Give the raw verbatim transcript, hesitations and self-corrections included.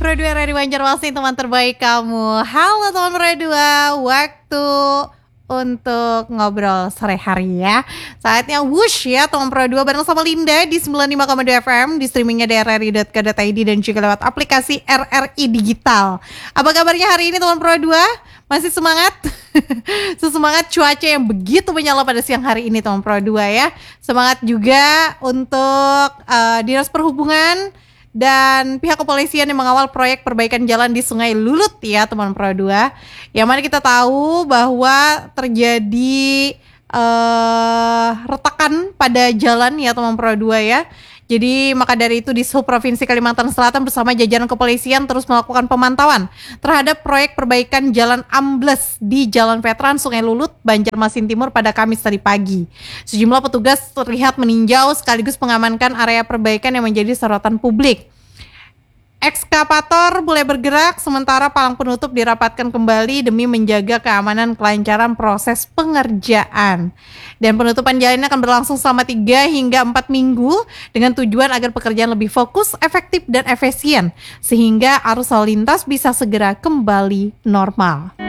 Pro dua Radio Banjarmasin, teman terbaik kamu. Halo teman Pro dua, waktu untuk ngobrol sore hari ya. Saatnya wush ya teman Pro dua bareng sama Linda di sembilan puluh lima koma dua F M, di streamingnya di r r i dot co dot i d dan juga lewat aplikasi R R I Digital. Apa kabarnya hari ini teman Pro dua? Masih semangat? Sesemangat cuaca yang begitu menyala pada siang hari ini teman Pro dua ya. Semangat juga untuk uh, Dinas Perhubungan dan pihak kepolisian yang mengawal proyek perbaikan jalan di Sungai Lulut ya teman Pro dua. Yang mana kita tahu bahwa terjadi uh, retakan pada jalan ya teman Pro dua ya. Jadi maka dari itu di Sub Provinsi Kalimantan Selatan bersama jajaran kepolisian terus melakukan pemantauan terhadap proyek perbaikan jalan ambles di Jalan Veteran Sungai Lulut, Banjarmasin Timur pada Kamis tadi pagi. Sejumlah petugas terlihat meninjau sekaligus mengamankan area perbaikan yang menjadi sorotan publik. Ekskavator mulai bergerak sementara palang penutup dirapatkan kembali demi menjaga keamanan kelancaran proses pengerjaan. Dan penutupan jalan ini akan berlangsung selama tiga hingga empat minggu dengan tujuan agar pekerjaan lebih fokus, efektif dan efisien sehingga arus lalu lintas bisa segera kembali normal.